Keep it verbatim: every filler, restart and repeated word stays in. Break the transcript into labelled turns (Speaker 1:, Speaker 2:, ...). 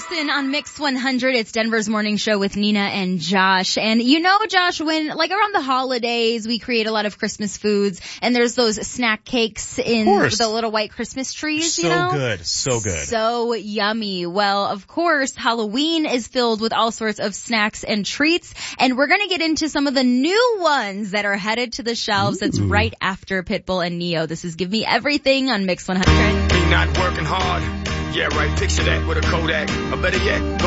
Speaker 1: Carson on Mix one hundred. It's Denver's morning show with Nina and Josh. And you know, Josh, when like around the holidays, we create a lot of Christmas foods, and there's those snack cakes in the little white Christmas trees,
Speaker 2: so
Speaker 1: you know?
Speaker 2: So good. So good.
Speaker 1: So yummy. Well, of course, Halloween is filled with all sorts of snacks and treats, and we're going to get into some of the new ones that are headed to the shelves. Ooh. That's right after Pitbull and Neo. This is Give Me Everything on Mix one hundred.
Speaker 3: Me not working hard. Yeah, right. Picture that with a Kodak. Or better yet,